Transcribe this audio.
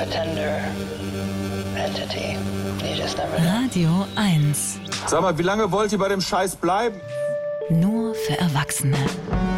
a tender entity. You just never know. Radio 1. Sag mal, wie lange wollt ihr bei dem Scheiß bleiben? Nur für Erwachsene.